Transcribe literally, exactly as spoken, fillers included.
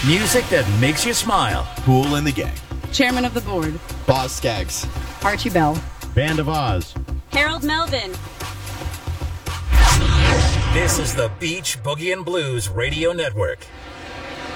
Music that makes you smile. Kool and the Gang. Chairman of the Board. Boz Skaggs. Archie Bell. Band of Oz. Harold Melvin. This is the Beach Boogie and Blues Radio Network.